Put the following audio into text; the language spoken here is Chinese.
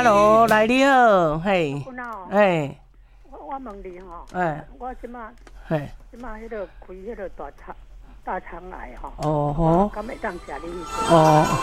，Hello，来你好，嘿，哎， 我问你吼，我即马，即马迄个开迄个大肠癌吼， 哦吼， 敢会当食你？ 哦，